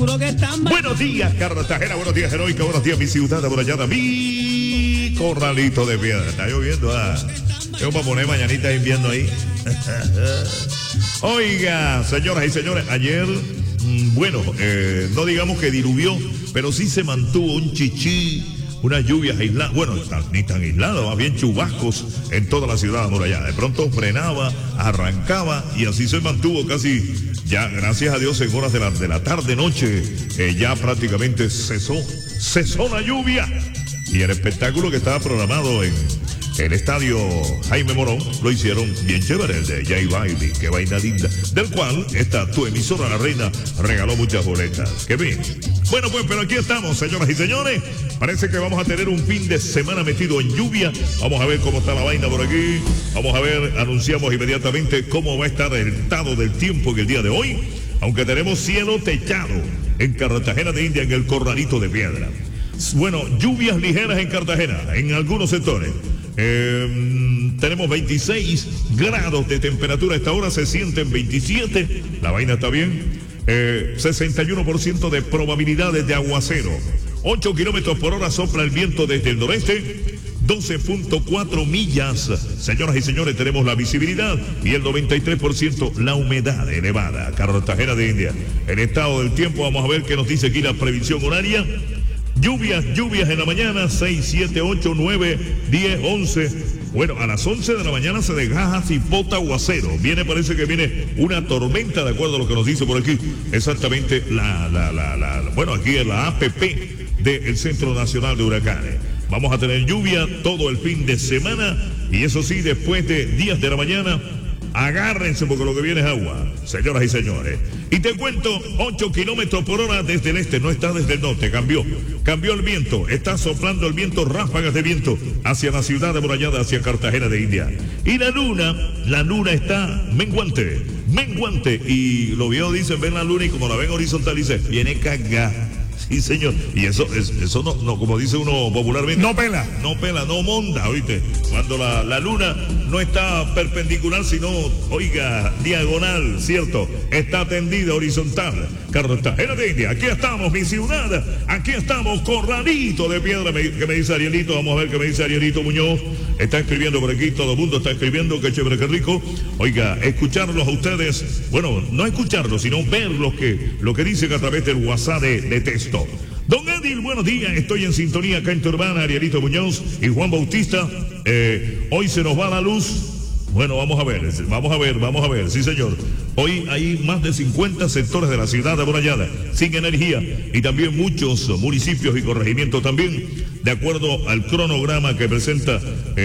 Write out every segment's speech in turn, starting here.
Buenos días, Cartagena, buenos días, Heroica, buenos días, mi ciudad amurallada, mi corralito de piedra. Está lloviendo, tengo para poner mañanita invierno ahí. Oiga, señoras y señores, ayer, no digamos que diluvió, pero sí se mantuvo un chichí, unas lluvias aisladas, bueno, ni tan aisladas, más bien chubascos en toda la ciudad amurallada. De pronto frenaba, arrancaba y así se mantuvo casi. Ya, gracias a Dios, en horas de la tarde-noche, ya prácticamente cesó la lluvia. Y el espectáculo que estaba programado en el estadio Jaime Morón, lo hicieron bien chévere, el de Jay Bailey, qué vaina linda, del cual tu emisora La Reina regaló muchas boletas. Qué bien. Bueno, pues, pero aquí estamos, señoras y señores. Parece que vamos a tener un fin de semana metido en lluvia. Vamos a ver cómo está la vaina por aquí. Vamos a ver, anunciamos inmediatamente cómo va a estar el estado del tiempo en el día de hoy. Aunque tenemos cielo techado en Cartagena de India, en el Corralito de Piedra. Bueno, lluvias ligeras en Cartagena, en algunos sectores. Tenemos 26 grados de temperatura. A esta hora se sienten 27. La vaina está bien. 61% de probabilidades de aguacero. 8 kilómetros por hora sopla el viento desde el noreste. 12.4 millas. Señoras y señores, tenemos la visibilidad y el 93% la humedad elevada. Cartagena de India. El estado del tiempo, vamos a ver qué nos dice aquí la previsión horaria. Lluvias en la mañana, 6, 7, 8, 9, 10, 11. Bueno, a las 11 de la mañana se desgaja cipota aguacero. Parece que viene una tormenta, de acuerdo a lo que nos dice por aquí. Exactamente aquí es la APP del Centro Nacional de Huracanes. Vamos a tener lluvia todo el fin de semana. Y eso sí, después de 10 de la mañana, agárrense porque lo que viene es agua, señoras y señores. Y te cuento, 8 kilómetros por hora desde el este, no está desde el norte, cambió el viento, está soplando el viento, ráfagas de viento hacia la ciudad amurallada, hacia Cartagena de India. Y la luna está menguante, y los viejos dicen, ven la luna y como la ven horizontal, dice, viene cagada. Sí, señor. Y eso no, como dice uno popularmente. No pela, no monda, ¿oíste? Cuando la luna no está perpendicular, sino, oiga, diagonal, ¿cierto? Está tendida horizontal. Cartagena de India, aquí estamos, mi ciudad. Aquí estamos, Corralito de Piedra. ¿Qué me dice Arielito? Vamos a ver qué me dice Arielito Muñoz. Está escribiendo por aquí, todo el mundo está escribiendo, qué chévere, qué rico. Oiga, escucharlos a ustedes, bueno, no escucharlos, sino ver lo que dicen a través del WhatsApp de texto. Don Edil, buenos días, estoy en sintonía acá en tu hermana, Arielito Muñoz y Juan Bautista. Hoy se nos va la luz. Bueno, vamos a ver, sí señor. Hoy hay más de 50 sectores de la ciudad amurallada sin energía y también muchos municipios y corregimientos también, de acuerdo al cronograma que presenta,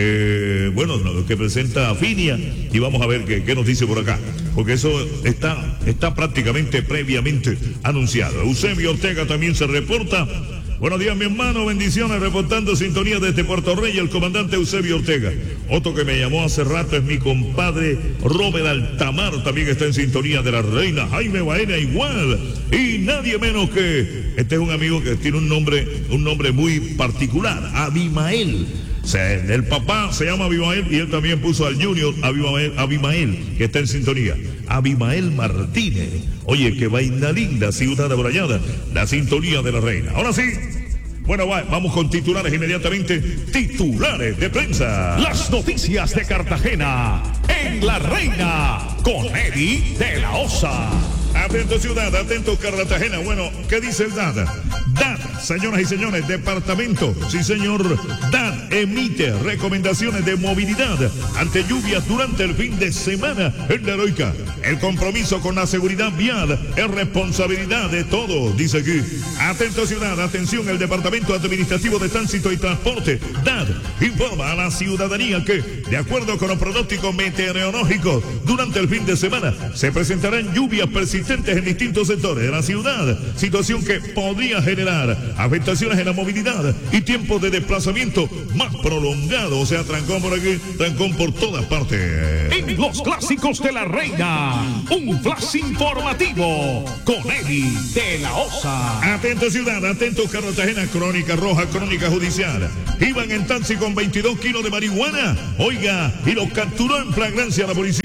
Finia, y vamos a ver qué nos dice por acá, porque eso está prácticamente previamente anunciado. Eusebio Ortega también se reporta. Buenos días, mi hermano, bendiciones, reportando sintonía desde Puerto Rey, el comandante Eusebio Ortega. Otro que me llamó hace rato es mi compadre Robert Altamar, también está en sintonía de La Reina, Jaime Baena igual, y nadie menos que, este es un amigo que tiene un nombre muy particular, Abimael. O sea, el papá se llama Abimael y él también puso al junior Abimael, que está en sintonía. Abimael Martínez. Oye, qué vaina linda, ciudad amurallada, la sintonía de La Reina. Ahora sí, bueno, vamos con titulares inmediatamente. Titulares de prensa. Las noticias de Cartagena en La Reina con Eddie de la Osa. Atento ciudad, atento Cartagena. Bueno, ¿qué dice el DAD? DAD, señoras y señores, departamento, sí señor, DAD emite recomendaciones de movilidad ante lluvias durante el fin de semana en la Heroica. El compromiso con la seguridad vial es responsabilidad de todos, dice aquí. Atento ciudad, atención, el Departamento Administrativo de Tránsito y Transporte, DAD, informa a la ciudadanía que, de acuerdo con los pronósticos meteorológicos, durante el fin de semana se presentarán lluvias persistentes en distintos sectores de la ciudad, situación que podría generar afectaciones en la movilidad y tiempos de desplazamiento más prolongados, o sea, trancón por aquí, trancón por todas partes. En los clásicos de La Reina, un flash informativo con Eddie de la Osa. Atento ciudad, atento Cartagena, crónica roja, crónica judicial. Iban en taxi con 22 kilos de marihuana, oiga, y los capturó en flagrancia la policía.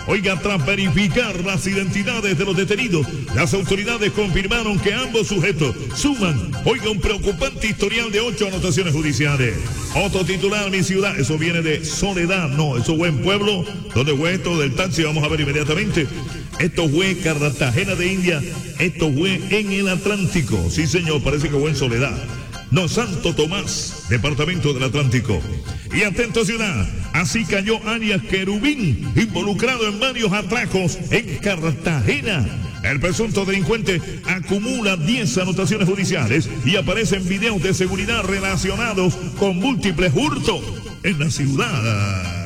Oiga, tras verificar las identidades de los detenidos, las autoridades confirmaron que ambos sujetos suman, oiga, un preocupante historial de 8 anotaciones judiciales. Otro titular, mi ciudad, eso viene de Soledad, no, eso fue en Pueblo, donde fue esto del taxi, vamos a ver inmediatamente. Esto fue Cartagena de India, esto fue en el Atlántico, sí señor, parece que fue en Soledad. No, Santo Tomás, departamento del Atlántico. Y atento ciudad, así cayó alias Querubín, involucrado en varios atracos en Cartagena. El presunto delincuente acumula 10 anotaciones judiciales y aparecen videos de seguridad relacionados con múltiples hurtos en la ciudad.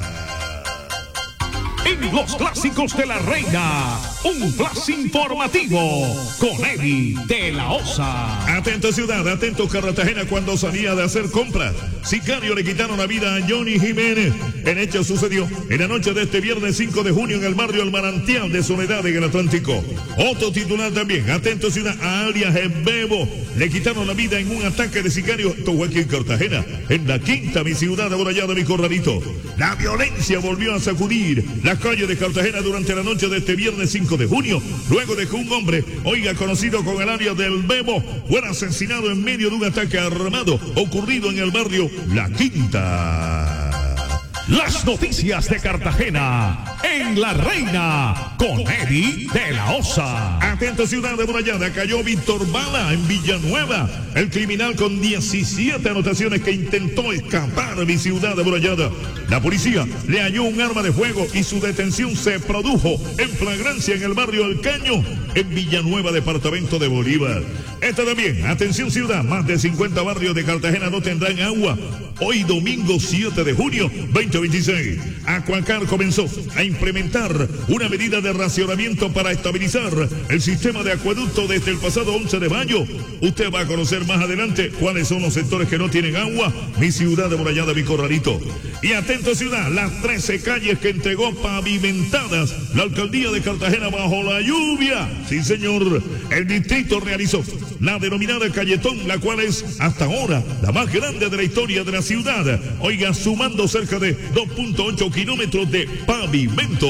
En los clásicos de la reina, un flash informativo con Eddie de la Osa. Atento ciudad, atento Cartagena cuando salía de hacer compras. Sicario le quitaron la vida a Johnny Jiménez. El hecho sucedió en la noche de este viernes 5 de junio en el barrio El Manantial de Soledad en el Atlántico. Otro titular también, atento ciudad, a alias El Bebo. Le quitaron la vida en un ataque de sicario. Esto fue aquí en Cartagena, en la quinta, mi ciudad amurallada, mi corralito. La violencia volvió a sacudir la calle de Cartagena durante la noche de este viernes 5 de junio, luego de que un hombre, oiga, conocido con el alias del Bebo, fuera asesinado en medio de un ataque armado ocurrido en el barrio La Quinta. Las noticias de Cartagena en La Reina con Eddie de la Osa. Atento ciudad amurallada, cayó Víctor Bala en Villanueva. El criminal con 17 anotaciones que intentó escapar de mi ciudad amurallada. La policía le halló un arma de fuego y su detención se produjo en flagrancia en el barrio El Caño, en Villanueva, departamento de Bolívar. Esta también, atención ciudad, más de 50 barrios de Cartagena no tendrán agua. Hoy domingo 7 de junio 2026, Acuacar comenzó a implementar una medida de racionamiento para estabilizar el sistema de acueducto desde el pasado 11 de mayo. Usted va a conocer más adelante cuáles son los sectores que no tienen agua. Mi ciudad amurallada, mi corralito. Y atento ciudad, las 13 calles que entregó pavimentadas la alcaldía de Cartagena bajo la lluvia. Sí señor, el distrito realizó la denominada Calletón, la cual es hasta ahora la más grande de la historia de la ciudad. Oiga, sumando cerca de 2.8 kilómetros de pavimento.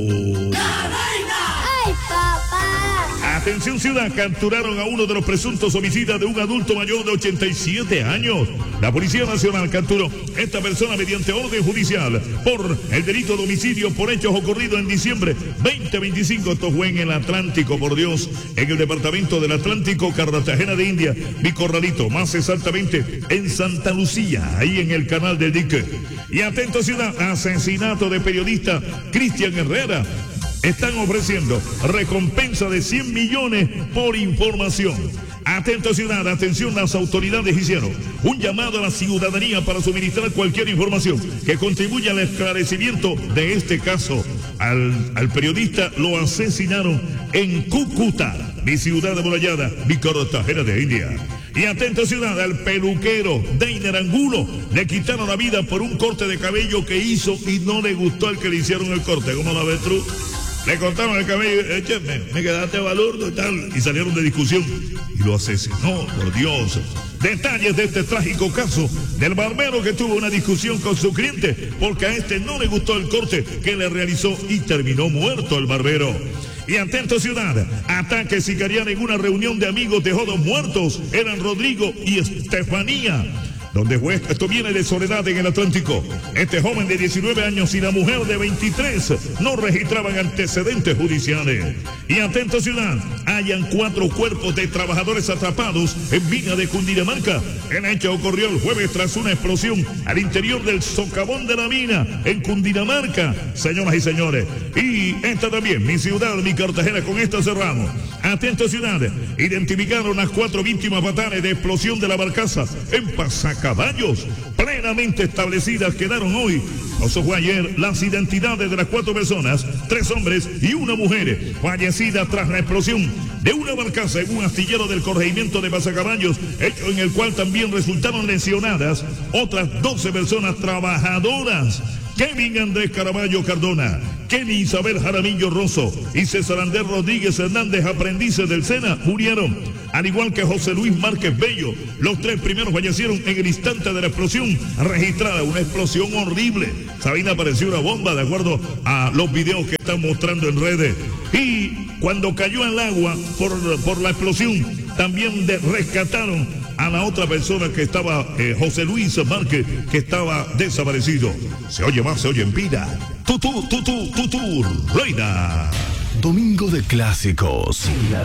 ¡La Reina! ¡Ay, papá! Atención ciudad, capturaron a uno de los presuntos homicidas de un adulto mayor de 87 años. La Policía Nacional capturó a esta persona mediante orden judicial por el delito de homicidio por hechos ocurridos en diciembre 2025. Esto fue en el Atlántico, por Dios, en el departamento del Atlántico, Cartagena de India, mi corralito, más exactamente en Santa Lucía, ahí en el canal del dique. Y atento ciudad, asesinato de periodista Cristian Herrera. Están ofreciendo recompensa de 100 millones por información. Atento ciudad, atención, las autoridades hicieron un llamado a la ciudadanía para suministrar cualquier información que contribuya al esclarecimiento de este caso. Al periodista lo asesinaron en Cúcuta, mi ciudad amurallada, mi Cartagena de India. Y atento ciudad, al peluquero Deiner Angulo le quitaron la vida por un corte de cabello que hizo y no le gustó al que le hicieron el corte. ¿Cómo la ves tú? Le cortaron el cabello, me quedaste balurdo y tal, y salieron de discusión y lo asesinó, por Dios. Detalles de este trágico caso del barbero que tuvo una discusión con su cliente porque a este no le gustó el corte que le realizó y terminó muerto el barbero. Y atento ciudad, ataque sicarial en una reunión de amigos dejó 2 muertos, eran Rodrigo y Estefanía. Donde fue, esto viene de Soledad en el Atlántico. Este joven de 19 años y la mujer de 23 no registraban antecedentes judiciales. Y atento ciudad, hayan 4 cuerpos de trabajadores atrapados en mina de Cundinamarca. El hecho ocurrió el jueves tras una explosión al interior del socavón de la mina en Cundinamarca, señoras y señores. Y esta también, mi ciudad, mi Cartagena, con esta cerramos. Atento ciudad, identificaron las 4 víctimas fatales de explosión de la barcaza en Pasacaballos. Plenamente establecidas quedaron hoy, eso fue ayer, las identidades de las 4 personas, 3 hombres y 1 mujer, fallecidas tras la explosión de una barcaza en un astillero del corregimiento de Pasacaballos, hecho en el cual también resultaron lesionadas otras 12 personas trabajadoras Kevin Andrés Caraballo Cardona, Kenny Isabel Jaramillo Rosso y César Andrés Rodríguez Hernández, aprendices del SENA, murieron, al igual que José Luis Márquez Bello. Los 3 primeros fallecieron en el instante de la explosión registrada, una explosión horrible. Sabina pareció una bomba, de acuerdo a los videos que están mostrando en redes. Y cuando cayó al agua por la explosión, también rescataron a la otra persona que estaba, José Luis Márquez, que estaba desaparecido. Se oye más, se oye en vida. Tutú, Reina. Domingo de clásicos.